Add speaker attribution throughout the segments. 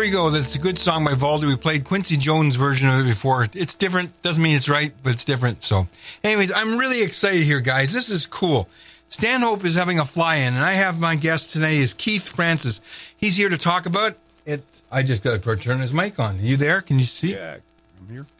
Speaker 1: we go. That's a good song by Valdi. We played Quincy Jones' version of it before. It's different. Doesn't mean it's right, but it's different. So, anyways, I'm really excited here, guys. This is cool. Stanhope is having a fly-in, and I have my guest today is Keith Francis. He's here to talk about it. I just got to turn his mic on. Are you there? Can you see?
Speaker 2: Yeah, I'm here.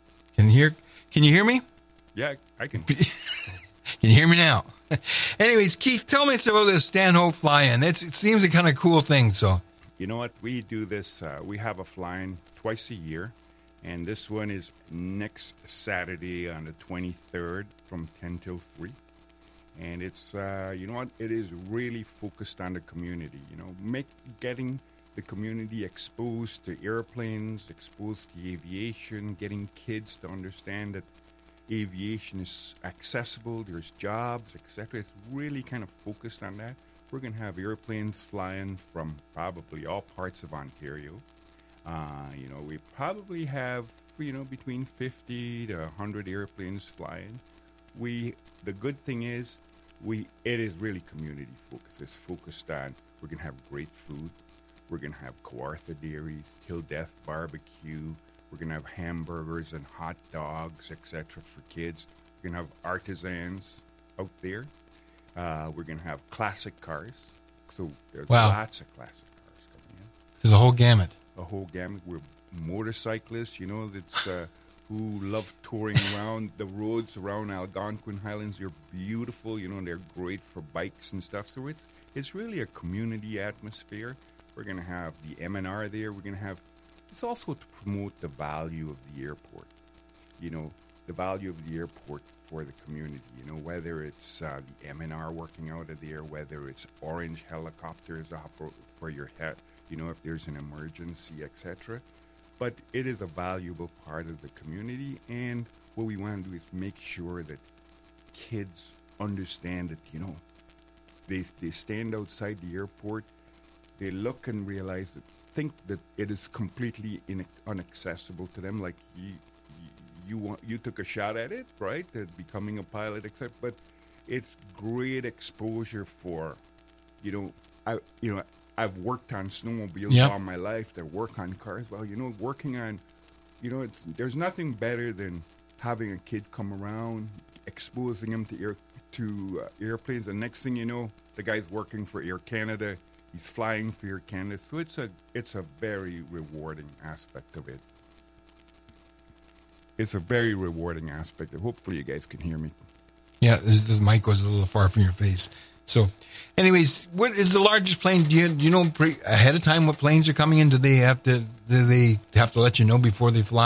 Speaker 1: Can you hear me?
Speaker 2: Yeah, I can.
Speaker 1: Can you hear me now? Anyways, Keith, tell me about this Stanhope fly-in. It seems a kind of cool thing, so.
Speaker 2: You know what? We do this. We have a fly-in twice a year, and this one is next Saturday on the 23rd from 10 till 3. And it's, you know what? It is really focused on the community. You know, getting the community exposed to airplanes, exposed to aviation, getting kids to understand that aviation is accessible. There's jobs, etc. It's really kind of focused on that. We're going to have airplanes flying from probably all parts of Ontario. You know, we probably have, you know, between 50 to 100 airplanes flying. The good thing is, it is really community focused. It's focused on, we're going to have great food. We're going to have Kawartha Dairies, Till Death Barbecue. We're going to have hamburgers and hot dogs, etc. for kids. We're going to have artisans out there. We're going to have classic cars. So there's lots of classic cars coming in.
Speaker 1: There's a whole gamut.
Speaker 2: A whole gamut. We're motorcyclists, you know, that's who love touring around the roads around Algonquin Highlands. They're beautiful, you know, they're great for bikes and stuff. So it's really a community atmosphere. We're going to have the M&R there. We're going to have, it's also to promote the value of the airport. You know, the value of the airport for the community. You know, whether it's the M&R working out of there, whether it's Orange helicopters for your head, you know, if there's an emergency, etc. But it is a valuable part of the community, and what we want to do is make sure that kids understand that, you know, they stand outside the airport, they look and realize that, think that it is completely inaccessible to them. Like you took a shot at it, right? At becoming a pilot, etc. But it's great exposure for, I've worked on snowmobiles all my life. I work on cars. Well, you know, working on, you know, there's nothing better than having a kid come around, exposing him to airplanes. And next thing you know, the guy's working for Air Canada. He's flying for Air Canada. So it's a very rewarding aspect of it. It's a very rewarding aspect. Hopefully you guys can hear me.
Speaker 1: Yeah, the mic goes a little far from your face. So, anyways, what is the largest plane? Do you know ahead of time what planes are coming in? Do they have to let you know before they fly?